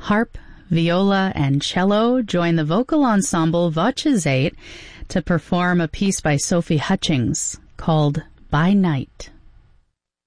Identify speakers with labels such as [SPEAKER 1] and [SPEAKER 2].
[SPEAKER 1] harp, viola, and cello join the vocal ensemble Voces 8 to perform a piece by Sophie Hutchings called By Night.